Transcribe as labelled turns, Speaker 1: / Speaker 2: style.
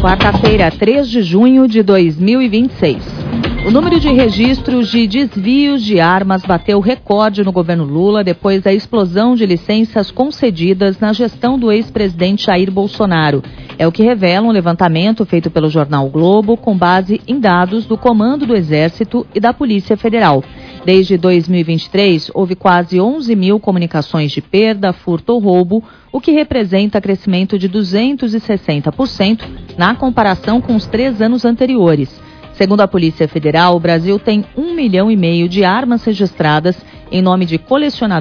Speaker 1: Quarta-feira, 3 de junho de 2026. O número de registros de desvios de armas bateu recorde no governo Lula depois da explosão de licenças concedidas na gestão do ex-presidente Jair Bolsonaro. É o que revela um levantamento feito pelo jornal o Globo com base em dados do Comando do Exército e da Polícia Federal. Desde 2023, houve quase 11 mil comunicações de perda, furto ou roubo, o que representa crescimento de 260% na comparação com os 3 anos anteriores. Segundo a Polícia Federal, o Brasil tem 1,5 milhão de armas registradas em nome de colecionadores